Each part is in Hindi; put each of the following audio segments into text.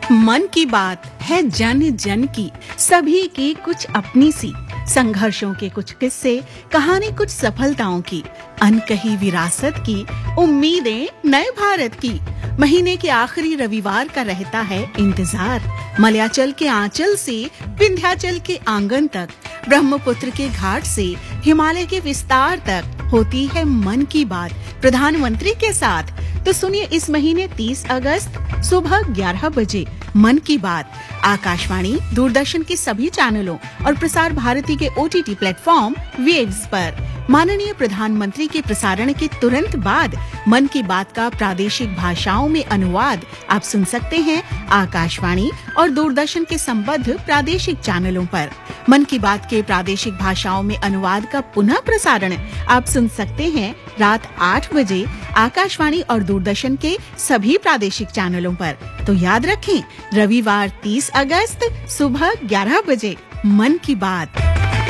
मन की बात है जन जन की, सभी की कुछ अपनी सी, संघर्षों के कुछ किस्से, कहानी कुछ सफलताओं की, अनकही विरासत की, उम्मीदें नए भारत की। महीने के आखिरी रविवार का रहता है इंतजार, मलयाचल के आंचल से विंध्याचल के आंगन तक, ब्रह्मपुत्र के घाट से हिमालय के विस्तार तक होती है मन की बात प्रधानमंत्री के साथ। तो सुनिए इस महीने 30 अगस्त सुबह 11 बजे मन की बात आकाशवाणी, दूरदर्शन के सभी चैनलों और प्रसार भारती के OTT प्लेटफॉर्म वेव्स पर। माननीय प्रधानमंत्री के प्रसारण के तुरंत बाद मन की बात का प्रादेशिक भाषाओं में अनुवाद आप सुन सकते हैं आकाशवाणी और दूरदर्शन के संबद्ध प्रादेशिक चैनलों पर। मन की बात के प्रादेशिक भाषाओं में अनुवाद का पुनः प्रसारण आप सुन सकते हैं रात 8 बजे आकाशवाणी और दूरदर्शन के सभी प्रादेशिक चैनलों पर। तो याद रखें, रविवार 30 अगस्त सुबह 11 बजे मन की बात।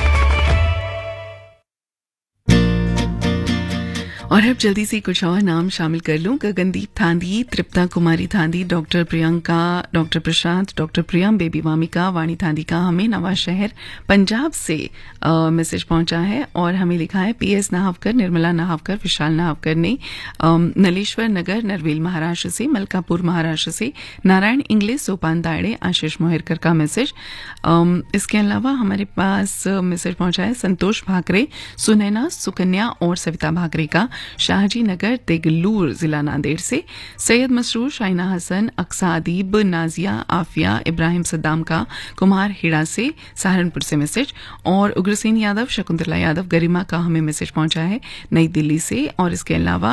और अब जल्दी से कुछ और नाम शामिल कर लूं। गगनदीप थांदी, तृप्ता कुमारी थांदी, डॉक्टर प्रियंका, डॉक्टर प्रशांत, डॉक्टर प्रियम, बेबी वामिका, वाणी थांदी का हमें नवा शहर पंजाब से मैसेज पहुंचा है और हमें लिखा है PS नाहवकर, निर्मला नाहवकर, विशाल नाहवकर ने नलेश्वर नगर, नरवेल महाराष्ट्र से, मलकापुर महाराष्ट्र से, नारायण इंग्लिश, सोपान दाड़े, आशीष मोहरकर का मैसेज। इसके अलावा हमारे पास मैसेज पहुंचा है संतोष भाकरे, सुनैना, सुकन्या और सविता भाकरे का शाहजी नगर, तेगलूर जिला नांदेड़ से, सैयद मसरूर, शाइना हसन, अक्सा अदीब, नाजिया, आफिया, इब्राहिम सद्दाम का कुमार हिड़ा से, सहारनपुर से मैसेज। और उग्रसेन यादव, शकुंतला यादव, गरिमा का हमें मैसेज पहुंचा है नई दिल्ली से। और इसके अलावा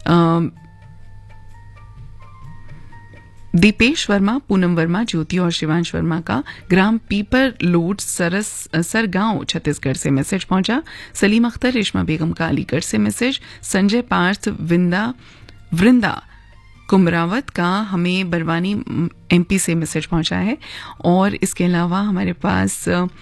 दीपेश वर्मा, पूनम वर्मा, ज्योति और शिवांश वर्मा का ग्राम पीपर लोड सरगांव छत्तीसगढ़ से मैसेज पहुंचा। सलीम अख्तर, रेशमा बेगम का अलीगढ़ से मैसेज। संजय पार्थ वृंदा कुमरावत का हमें बरवानी MP से मैसेज पहुंचा है। और इसके अलावा हमारे पास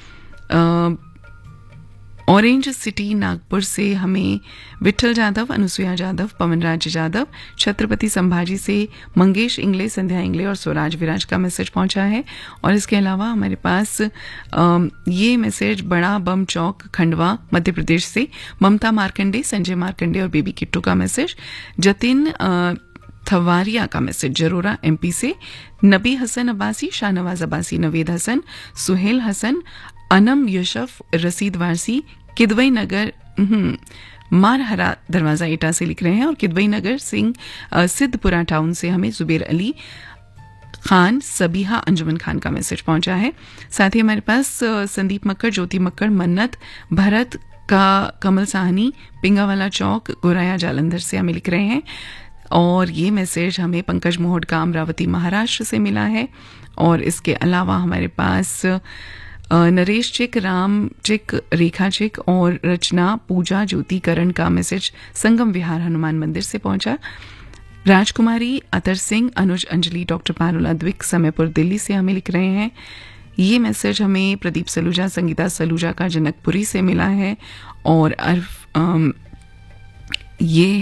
ऑरेंज सिटी नागपुर से हमें विठल जादव, अनुसुया जादव, पवनराज जादव, छत्रपति संभाजी से मंगेश इंगले, संध्या इंगले और स्वराज विराज का मैसेज पहुंचा है। और इसके अलावा हमारे पास ये मैसेज बड़ा बम चौक, खंडवा, मध्य प्रदेश से ममता मार्कंडे, संजय मार्कंडे और बेबी किट्टू का मैसेज। जतिन थवारिया का मैसेज जरोरा MP से, नबी हसन अब्बासी, शाहनवाज अब्बासी, नवेद हसन, सुहेल हसन, अनम यूसुफ, रसीद वारसी, किदवई नगर मारहरा दरवाजा एटा से लिख रहे हैं। और किदवई नगर सिद्धपुरा टाउन से हमें जुबेर अली खान, सबीहा अंजुमन खान का मैसेज पहुंचा है। साथ ही हमारे पास संदीप मक्कड़, ज्योति मक्कड़, मन्नत भरत का, कमल साहनी, पिंगावाला चौक, गोराया जालंधर से हमें लिख रहे हैं। और ये मैसेज हमें पंकज मोहड का अमरावती महाराष्ट्र से मिला है। और इसके अलावा हमारे पास नरेश चिक, राम चिक, रेखा चिक और रचना, पूजा, ज्योति करण का मैसेज संगम विहार हनुमान मंदिर से पहुंचा। राजकुमारी, अतर सिंह, अनुज, अंजलि, डॉक्टर पारुला द्विक, समयपुर दिल्ली से हमें लिख रहे हैं। ये मैसेज हमें प्रदीप सलूजा, संगीता सलूजा का जनकपुरी से मिला है। और ये